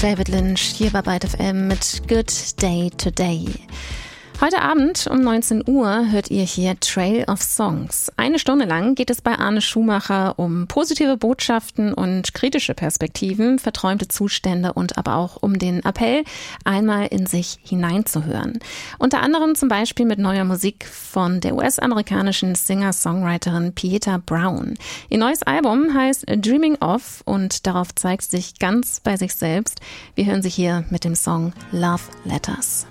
David Lynch hier bei Byte FM mit Good Day Today. Heute Abend um 19 Uhr hört ihr hier Trail of Songs. 1 Stunde lang geht es bei Arne Schumacher um positive Botschaften und kritische Perspektiven, verträumte Zustände und aber auch um den Appell, einmal in sich hineinzuhören. Unter anderem zum Beispiel mit neuer Musik von der US-amerikanischen Singer-Songwriterin Pieta Brown. Ihr neues Album heißt Dreaming Of und darauf zeigt sich ganz bei sich selbst. Wir hören sie hier mit dem Song Love Letters.